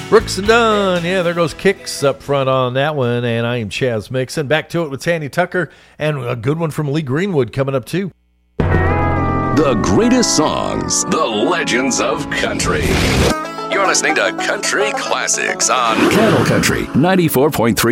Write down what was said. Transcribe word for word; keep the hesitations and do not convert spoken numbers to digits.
Brooks and Dunn, yeah, there goes Kicks up front on that one, and I am Chaz Mixon. Back to it with Tanya Tucker, and a good one from Lee Greenwood coming up too. The greatest songs, the legends of country. You're listening to Country Classics on Cattle Country ninety-four point three.